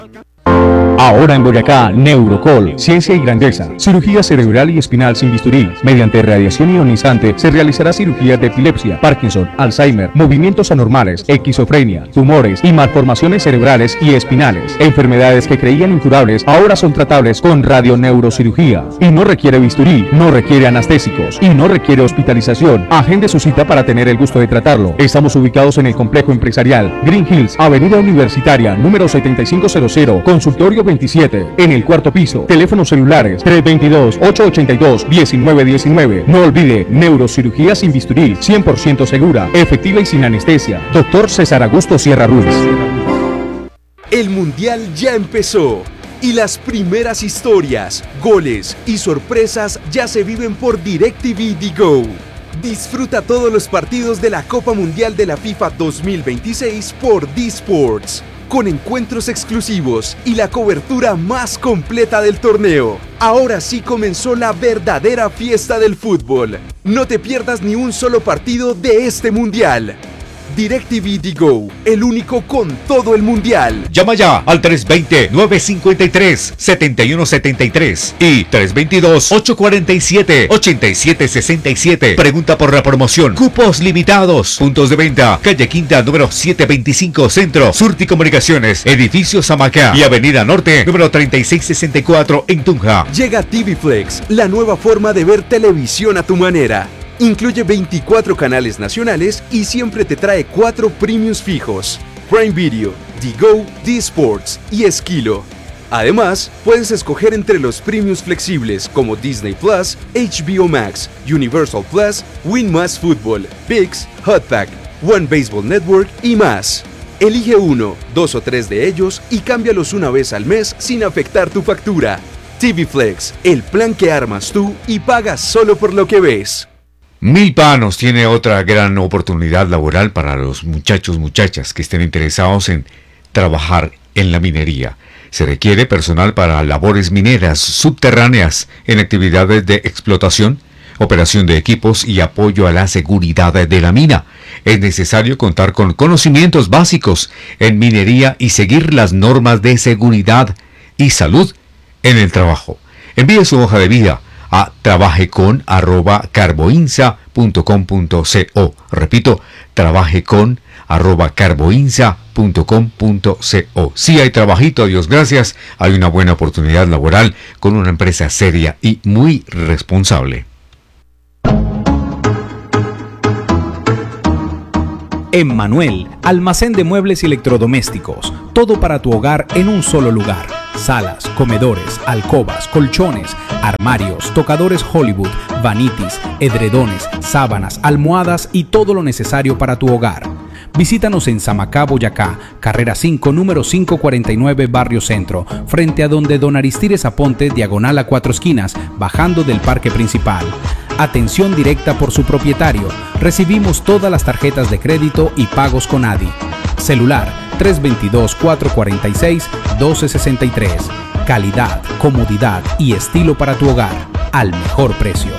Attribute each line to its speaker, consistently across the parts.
Speaker 1: Ahora en Boyacá, Neurocol, ciencia y grandeza, cirugía cerebral y espinal sin bisturí. Mediante radiación ionizante se realizará cirugía de epilepsia, Parkinson, Alzheimer, movimientos anormales, esquizofrenia, tumores y malformaciones cerebrales y espinales. Enfermedades que creían incurables ahora son tratables con radioneurocirugía. Y no requiere bisturí, no requiere anestésicos y no requiere hospitalización. Agende su cita para tener el gusto de tratarlo. Estamos ubicados en el complejo empresarial Green Hills, Avenida Universitaria, número 7500, consultorio 27, en el cuarto piso. Teléfonos celulares 322-882-1919. No olvide, neurocirugía sin bisturí, 100% segura, efectiva y sin anestesia. Doctor César Augusto Sierra Ruiz.
Speaker 2: El Mundial ya empezó y las primeras historias, goles y sorpresas ya se viven por DirecTV Go. Disfruta todos los partidos de la Copa Mundial de la FIFA 2026 por D-Sports, con encuentros exclusivos y la cobertura más completa del torneo. Ahora sí comenzó la verdadera fiesta del fútbol. No te pierdas ni un solo partido de este Mundial. DirecTV Go, el único con todo el Mundial.
Speaker 3: Llama ya al 320-953-7173 y 322-847-8767. Pregunta por la promoción. Cupos limitados. Puntos de venta: calle Quinta, número 725 Centro, Surti Comunicaciones, Edificio Samacá y Avenida Norte, número 3664 en Tunja.
Speaker 2: Llega TV Flex, la nueva forma de ver televisión a tu manera. Incluye 24 canales nacionales y siempre te trae 4 premiums fijos: Prime Video, Go, D-Sports y Esquilo. Además, puedes escoger entre los premiums flexibles como Disney Plus, HBO Max, Universal Plus, Win Más Fútbol, ViX, Hotpack, One Baseball Network y más. Elige uno, 2 o 3 de ellos y cámbialos una vez al mes sin afectar tu factura. TV Flex, el plan que armas tú y pagas solo por lo que ves.
Speaker 3: Milpa nos tiene otra gran oportunidad laboral para los muchachas que estén interesados en trabajar en la minería. Se requiere personal para labores mineras subterráneas en actividades de explotación, operación de equipos y apoyo a la seguridad de la mina. Es necesario contar con conocimientos básicos en minería y seguir las normas de seguridad y salud en el trabajo. Envíe su hoja de vida a trabajecon@carboinsa.com.co. Repito, trabajecon@carboinsa.com.co. Sí hay trabajito, Dios gracias, hay una buena oportunidad laboral con una empresa seria y muy responsable.
Speaker 4: Emmanuel, almacén de muebles y electrodomésticos, todo para tu hogar en un solo lugar. Salas, comedores, alcobas, colchones, armarios, tocadores Hollywood, vanitis, edredones, sábanas, almohadas y todo lo necesario para tu hogar. Visítanos en Samacá, Boyacá, carrera 5, número 549, Barrio Centro, frente a donde Don Aristides Aponte, diagonal a 4 esquinas, bajando del parque principal. Atención directa por su propietario. Recibimos todas las tarjetas de crédito y pagos con ADI. Celular 322-446-1263. Calidad, comodidad y estilo para tu hogar al mejor precio.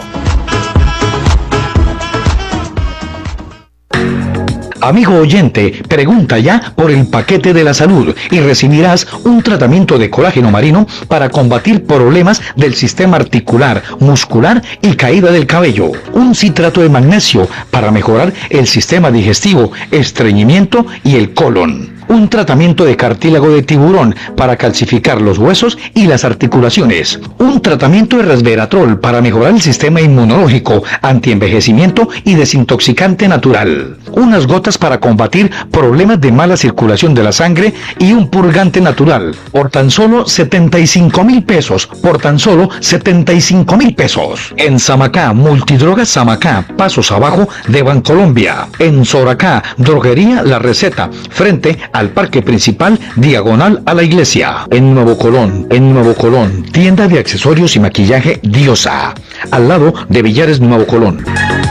Speaker 5: Amigo oyente, pregunta ya por el paquete de la salud y recibirás un tratamiento de colágeno marino para combatir problemas del sistema articular, muscular y caída del cabello. Un citrato de magnesio para mejorar el sistema digestivo, estreñimiento y el colon. Un tratamiento de cartílago de tiburón para calcificar los huesos y las articulaciones. Un tratamiento de resveratrol para mejorar el sistema inmunológico, antienvejecimiento y desintoxicante natural. Unas gotas para combatir problemas de mala circulación de la sangre y un purgante natural. Por tan solo 75,000 pesos. Por tan solo 75,000 pesos. En Samacá, Multidrogas Samacá, pasos abajo de Bancolombia. En Soracá, Droguería La Receta, frente al parque principal, diagonal a la iglesia. En Nuevo Colón, tienda de accesorios y maquillaje Diosa, al lado de Villares Nuevo Colón.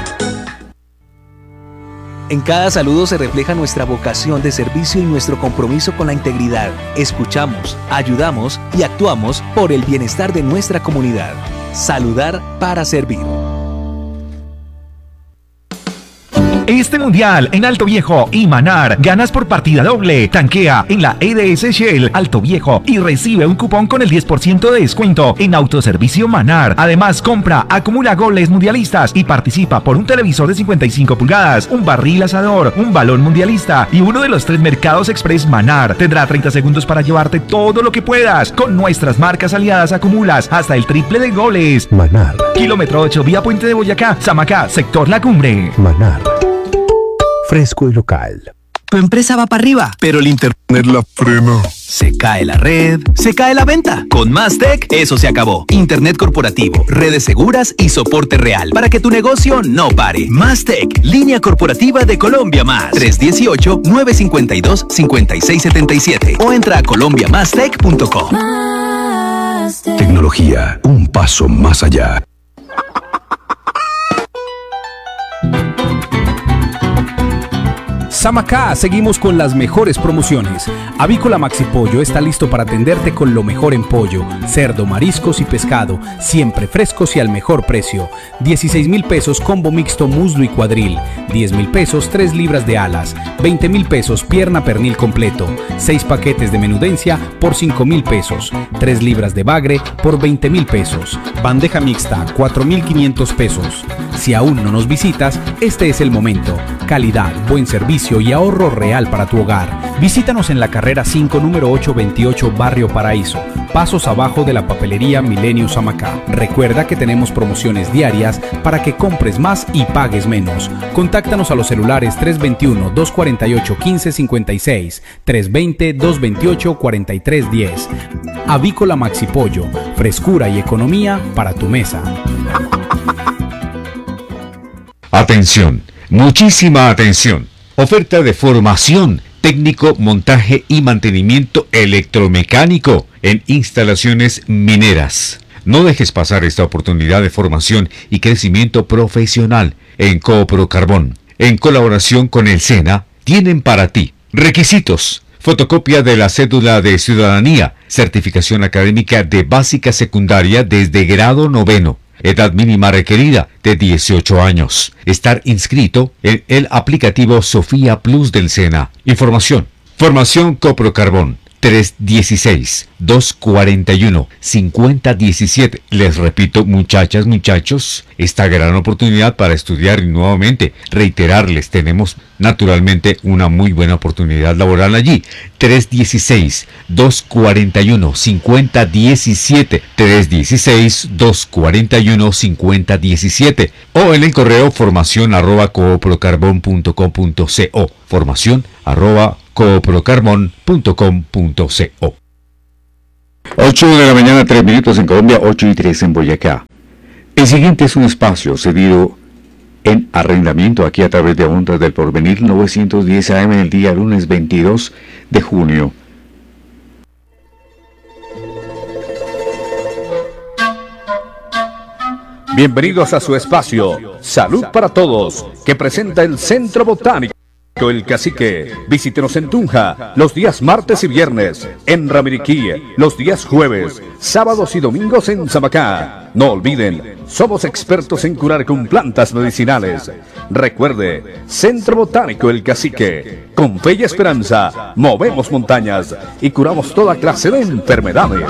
Speaker 6: En cada saludo se refleja nuestra vocación de servicio y nuestro compromiso con la integridad. Escuchamos, ayudamos y actuamos por el bienestar de nuestra comunidad. Saludar para servir.
Speaker 7: Este mundial en Alto Viejo y Manar ganas por partida doble. Tanquea en la EDS Shell Alto Viejo y recibe un cupón con el 10% de descuento en Autoservicio Manar. Además, compra, acumula goles mundialistas y participa por un televisor de 55 pulgadas, un barril asador, un balón mundialista y uno de los 3 mercados express Manar. Tendrá 30 segundos para llevarte todo lo que puedas. Con nuestras marcas aliadas acumulas hasta el triple de goles.
Speaker 8: Manar.
Speaker 7: Kilómetro 8, vía Puente de Boyacá, Samacá, sector La Cumbre.
Speaker 8: Manar. Fresco y local.
Speaker 6: Tu empresa va para arriba, pero el internet la frena. Se cae la red, se cae la venta. Con Mastec, eso se acabó. Internet corporativo, redes seguras y soporte real para que tu negocio no pare. Mastec, línea corporativa de Colombia Más. 318-952-5677 o entra a colombiamastec.com.
Speaker 8: Tecnología, un paso más allá.
Speaker 4: Samacá, seguimos con las mejores promociones. Avícola Maxi Pollo está listo para atenderte con lo mejor en pollo, cerdo, mariscos y pescado, siempre frescos y al mejor precio. 16,000 pesos combo mixto muslo y cuadril, 10,000 pesos 3 libras de alas, 20,000 pesos pierna pernil completo, 6 paquetes de menudencia por 5,000 pesos, 3 libras de bagre por 20,000 pesos, bandeja mixta 4,500 pesos. Si aún no nos visitas, este es el momento. Calidad, buen servicio y ahorro real para tu hogar. Visítanos en la carrera 5, número 828, Barrio Paraíso, pasos abajo de la papelería Milenio Samacá. Recuerda que tenemos promociones diarias para que compres más y pagues menos. Contáctanos a los celulares 321-248-1556, 320-228-4310. Avícola Maxi Pollo, frescura y economía para tu mesa.
Speaker 3: Atención, muchísima atención. Oferta de formación, técnico, montaje y mantenimiento electromecánico en instalaciones mineras. No dejes pasar esta oportunidad de formación y crecimiento profesional en Cooprocarbón. En colaboración con el SENA, tienen para ti requisitos: fotocopia de la cédula de ciudadanía, certificación académica de básica secundaria desde grado 9º. Edad mínima requerida de 18 años. Estar inscrito en el aplicativo Sofía Plus del SENA. Información. Formación Cooprocarbón. 316-241-5017. Les repito, muchachas, muchachos, esta gran oportunidad para estudiar y nuevamente reiterarles, tenemos naturalmente una muy buena oportunidad laboral allí. 316-241-5017. 316-241-5017. O en el correo formación@cooprocarbon.com.co. Formación@cooprocarbon.com.co. 8 de la mañana, 3 minutos en Colombia, 8 y 3 en Boyacá. El siguiente es un espacio cedido en arrendamiento aquí a través de Ondas del Porvenir 910 AM el día lunes 22 de junio.
Speaker 9: Bienvenidos a su espacio Salud para Todos, que presenta el Centro Botánico El Cacique. Visítenos en Tunja los días martes y viernes, en Ramiriquí los días jueves, sábados y domingos en Samacá. No olviden, somos expertos en curar con plantas medicinales. Recuerde, Centro Botánico El Cacique. Con fe y esperanza, movemos montañas y curamos toda clase de enfermedades.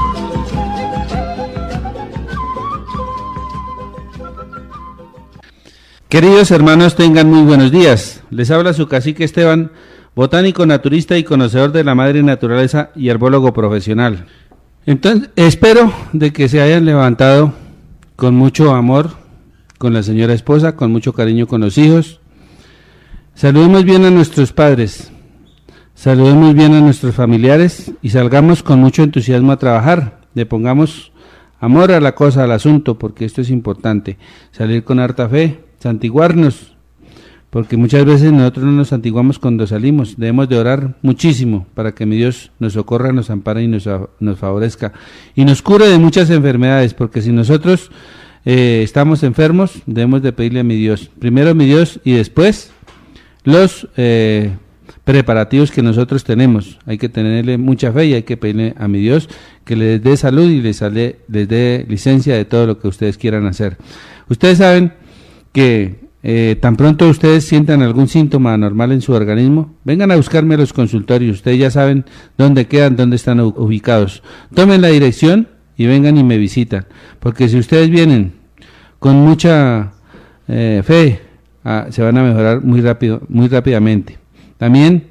Speaker 10: Queridos hermanos, tengan muy buenos días. Les habla su cacique Esteban, botánico, naturista y conocedor de la madre naturaleza y herbólogo profesional. Entonces, espero de que se hayan levantado con mucho amor con la señora esposa, con mucho cariño con los hijos. Saludemos bien a nuestros padres, saludemos bien a nuestros familiares y salgamos con mucho entusiasmo a trabajar. Le pongamos amor a la cosa, al asunto, porque esto es importante. Salir con harta fe, santiguarnos, porque muchas veces nosotros no nos santiguamos cuando salimos. Debemos de orar muchísimo para que mi Dios nos socorra, nos ampare y nos favorezca y nos cure de muchas enfermedades, porque si nosotros estamos enfermos, debemos de pedirle a mi Dios, primero a mi Dios y después los preparativos que nosotros tenemos. Hay que tenerle mucha fe y hay que pedirle a mi Dios que les dé salud y les dé licencia de todo lo que ustedes quieran hacer. Ustedes saben que tan pronto ustedes sientan algún síntoma anormal en su organismo, vengan a buscarme a los consultorios. Ustedes ya saben dónde quedan, dónde están ubicados. Tomen la dirección y vengan y me visitan, porque si ustedes vienen con mucha fe, se van a mejorar muy rápidamente. También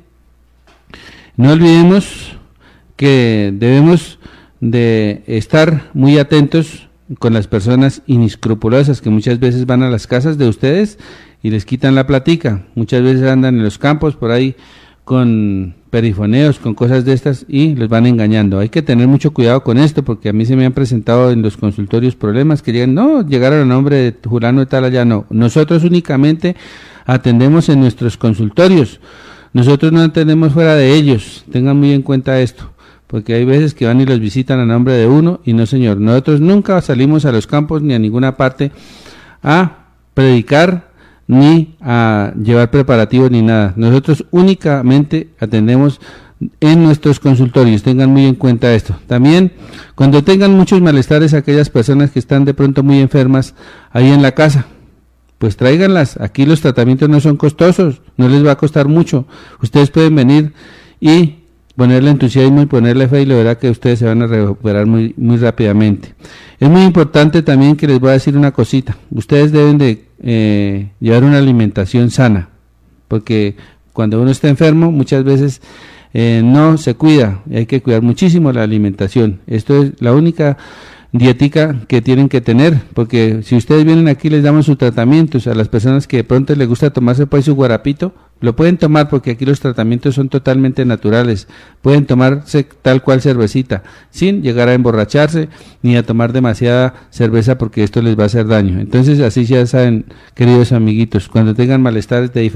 Speaker 10: no olvidemos que debemos de estar muy atentos con las personas inescrupulosas que muchas veces van a las casas de ustedes y les quitan la platica. Muchas veces andan en los campos por ahí con perifoneos, con cosas de estas y les van engañando. Hay que tener mucho cuidado con esto, porque a mí se me han presentado en los consultorios problemas que llegaron a nombre de fulano de tal allá. No, nosotros únicamente atendemos en nuestros consultorios, nosotros no atendemos fuera de ellos. Tengan muy en cuenta esto, porque hay veces que van y los visitan a nombre de uno y no, señor. Nosotros nunca salimos a los campos ni a ninguna parte a predicar ni a llevar preparativos ni nada. Nosotros únicamente atendemos en nuestros consultorios. Tengan muy en cuenta esto. También, cuando tengan muchos malestares, aquellas personas que están de pronto muy enfermas ahí en la casa, pues tráiganlas. Aquí los tratamientos no son costosos, no les va a costar mucho. Ustedes pueden venir y ponerle entusiasmo y ponerle fe, y la verdad que ustedes se van a recuperar muy rápidamente. Es muy importante también que les voy a decir una cosita. Ustedes deben de llevar una alimentación sana, porque cuando uno está enfermo muchas veces no se cuida, y hay que cuidar muchísimo la alimentación. Esto es la única dietica que tienen que tener, porque si ustedes vienen aquí les damos sus tratamientos. A las personas que de pronto les gusta tomarse pues su guarapito, lo pueden tomar, porque aquí los tratamientos son totalmente naturales. Pueden tomarse tal cual cervecita sin llegar a emborracharse ni a tomar demasiada cerveza, porque esto les va a hacer daño. Entonces, así ya saben, queridos amiguitos, cuando tengan malestares de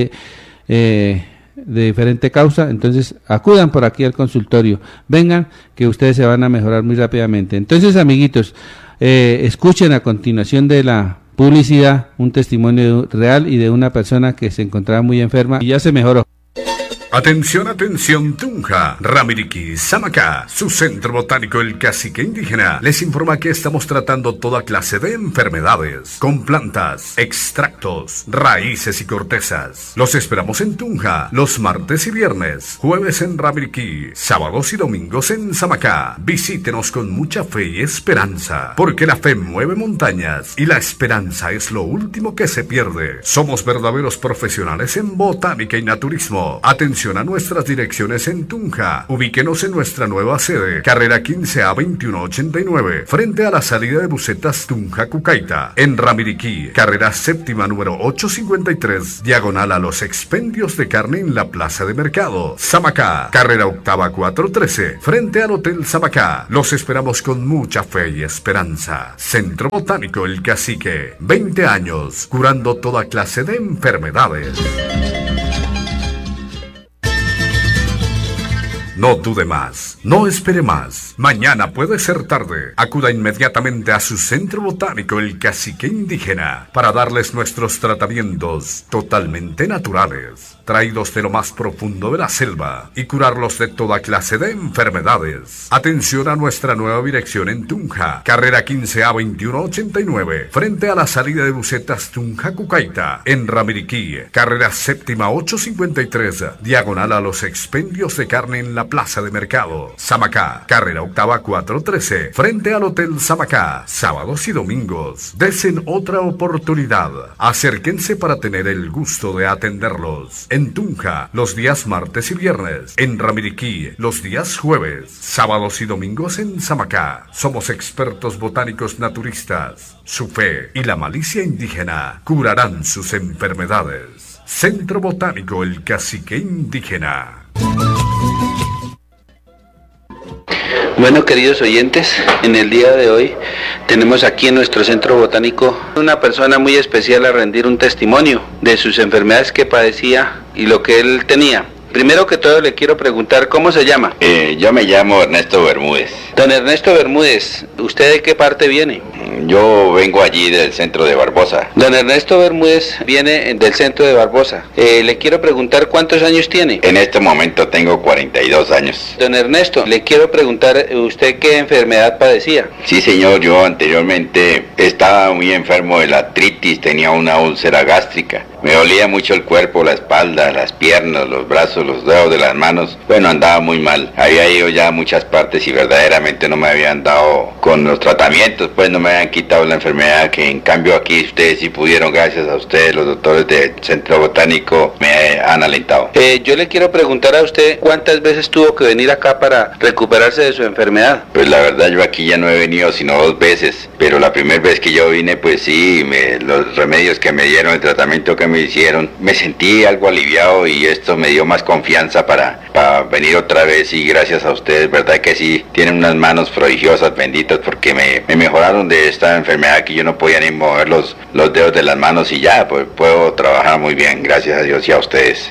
Speaker 10: diferente causa, entonces acudan por aquí al consultorio, vengan, que ustedes se van a mejorar muy rápidamente. Entonces, amiguitos, escuchen a continuación de la publicidad un testimonio real y de una persona que se encontraba muy enferma y ya se mejoró.
Speaker 11: Atención, atención, Tunja, Ramiriquí, Samacá, su centro botánico El Cacique Indígena les informa que estamos tratando toda clase de enfermedades con plantas, extractos, raíces y cortezas. Los esperamos en Tunja los martes y viernes, jueves en Ramiriquí, sábados y domingos en Samacá. Visítenos con mucha fe y esperanza, porque la fe mueve montañas y la esperanza es lo último que se pierde. Somos verdaderos profesionales en botánica y naturismo. Atención a nuestras direcciones en Tunja. Ubíquenos en nuestra nueva sede, carrera 15A 2189, frente a la salida de busetas Tunja Cucaita. En Ramiriquí, carrera séptima número 853, diagonal a los expendios de carne en la plaza de mercado. Samacá, carrera octava 413, frente al Hotel Samacá. Los esperamos con mucha fe y esperanza. Centro Botánico El Cacique, 20 años, curando toda clase de enfermedades. No dude más, no espere más. Mañana puede ser tarde. Acuda inmediatamente a su centro botánico El Cacique Indígena para darles nuestros tratamientos totalmente naturales, traídos de lo más profundo de la selva, y curarlos de toda clase de enfermedades. Atención a nuestra nueva dirección en Tunja, carrera 15A 2189, frente a la salida de busetas Tunja Cucaita. En Ramiriquí, carrera séptima 853, diagonal a los expendios de carne en la plaza de mercado. Samacá, carrera octava 413, frente al Hotel Samacá. Sábados y domingos. Desen otra oportunidad. Acérquense para tener el gusto de atenderlos. En Tunja, los días martes y viernes. En Ramiriquí, los días jueves. Sábados y domingos en Samacá. Somos expertos botánicos naturistas. Su fe y la malicia indígena curarán sus enfermedades. Centro Botánico El Cacique Indígena.
Speaker 12: Bueno, queridos oyentes, en el día de hoy tenemos aquí en nuestro centro botánico una persona muy especial a rendir un testimonio de sus enfermedades que padecía y lo que él tenía. Primero que todo le quiero preguntar, ¿cómo se llama?
Speaker 13: Yo me llamo Ernesto Bermúdez.
Speaker 12: Don Ernesto Bermúdez, ¿usted de qué parte viene?
Speaker 13: Yo vengo allí del centro de Barbosa.
Speaker 12: Don Ernesto Bermúdez viene del centro de Barbosa. Le quiero preguntar cuántos años tiene.
Speaker 13: En este momento tengo 42 años.
Speaker 12: Don Ernesto, le quiero preguntar, ¿usted qué enfermedad padecía?
Speaker 13: Sí, señor, yo anteriormente estaba muy enfermo de la artritis, tenía una úlcera gástrica. Me dolía mucho el cuerpo, la espalda, las piernas, los brazos, los dedos de las manos. Bueno, andaba muy mal. Había ido ya a muchas partes y verdaderamente no me habían dado con los tratamientos, pues no me habían quitado la enfermedad, que en cambio aquí ustedes sí pudieron, gracias a ustedes, los doctores del Centro Botánico, me han alentado.
Speaker 12: Yo le quiero preguntar a usted, ¿cuántas veces tuvo que venir acá para recuperarse de su enfermedad?
Speaker 13: Pues la verdad yo aquí ya no he venido sino 2 veces, pero la primera vez que yo vine, pues sí, los remedios que me dieron, el tratamiento que me hicieron, me sentí algo aliviado y esto me dio más confianza para venir otra vez, y gracias a ustedes, verdad que sí, tienen unas manos prodigiosas, benditas, porque me mejoraron de esta enfermedad que yo no podía ni mover los dedos de las manos y ya, pues puedo trabajar muy bien, gracias a Dios y a ustedes.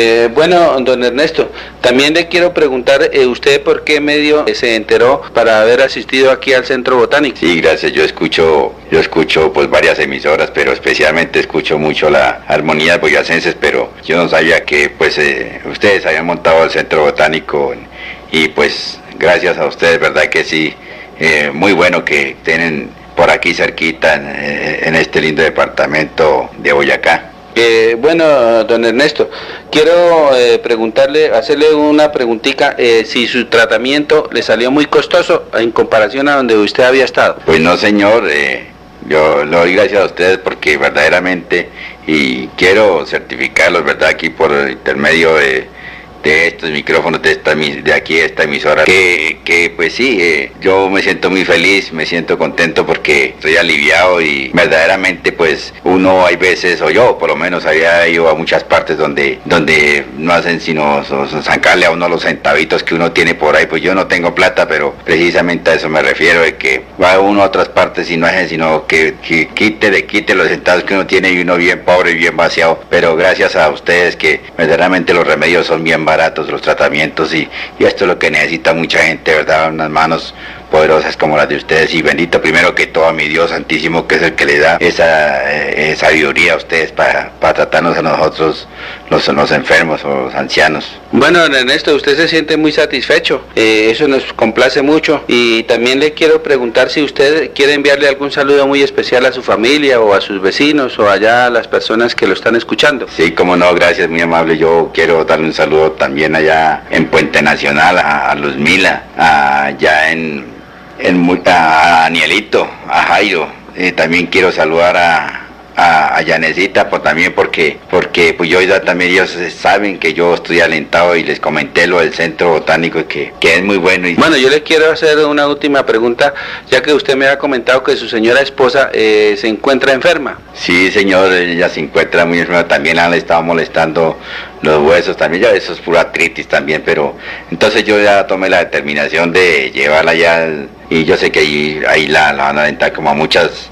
Speaker 12: Bueno, don Ernesto, también le quiero preguntar, ¿usted por qué medio se enteró para haber asistido aquí al Centro Botánico?
Speaker 13: Sí, gracias, yo escucho pues varias emisoras, pero especialmente escucho mucho la Armonías Boyacenses, pero yo no sabía que pues ustedes habían montado el Centro Botánico, y pues gracias a ustedes, verdad que sí, muy bueno que tienen por aquí cerquita en este lindo departamento de Boyacá.
Speaker 12: Bueno, don Ernesto, quiero hacerle una preguntita, si su tratamiento le salió muy costoso en comparación a donde usted había estado.
Speaker 13: Pues no, señor, yo le doy gracias a ustedes porque verdaderamente, y quiero certificarlos, verdad, aquí por el intermedio de estos micrófonos de aquí, de esta emisora, que pues sí, yo me siento muy feliz, me siento contento porque estoy aliviado, y verdaderamente pues uno hay veces, o yo por lo menos había ido a muchas partes donde no hacen sino sacarle a uno los centavitos que uno tiene por ahí. Pues yo no tengo plata, pero precisamente a eso me refiero, de que va uno a otras partes y no hacen sino que quite los centavos que uno tiene, y uno bien pobre y bien vaciado. Pero gracias a ustedes, que verdaderamente los remedios son bien baratos, los tratamientos, y esto es lo que necesita mucha gente, ¿verdad? Unas manos poderosas como las de ustedes, y bendito primero que todo a mi Dios Santísimo, que es el que le da esa sabiduría a ustedes para tratarnos a nosotros los enfermos o los ancianos.
Speaker 12: Bueno, don Ernesto, usted se siente muy satisfecho, eso nos complace mucho, y también le quiero preguntar si usted quiere enviarle algún saludo muy especial a su familia o a sus vecinos o allá a las personas que lo están escuchando.
Speaker 13: Sí, cómo no, gracias, muy amable. Yo quiero darle un saludo también allá en Puente Nacional a Luzmila, allá a Danielito, a Jairo. También quiero saludar a Yanecita, pues también porque pues yo ya también, ellos saben que yo estoy alentado, y les comenté lo del Centro Botánico, que es muy bueno.
Speaker 12: Bueno, yo le quiero hacer una última pregunta, ya que usted me ha comentado que su señora esposa se encuentra enferma.
Speaker 13: Sí, señor, ella se encuentra muy enferma, también le han estado molestando los huesos, también ya eso es pura artritis también, pero entonces yo ya tomé la determinación de llevarla ya, y yo sé que ahí la van a alentar como a muchas